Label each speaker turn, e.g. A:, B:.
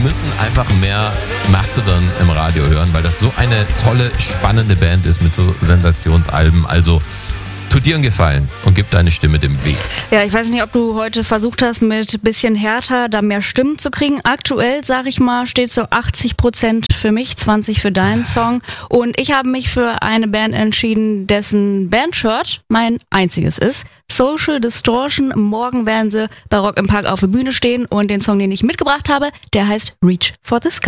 A: müssen einfach mehr Mastodon im Radio hören, weil das so eine tolle, spannende Band ist mit so Sensationsalben. Also tu dir einen Gefallen und gib deine Stimme dem Weg.
B: Ja, ich weiß nicht, ob du heute versucht hast, mit bisschen härter da mehr Stimmen zu kriegen. Aktuell, sag ich mal, steht so 80% für mich, 20% für deinen Song. Und ich habe mich für eine Band entschieden, dessen Bandshirt mein einziges ist. Social Distortion. Morgen werden sie bei Rock im Park auf der Bühne stehen und den Song, den ich mitgebracht habe, der heißt Reach for the Sky.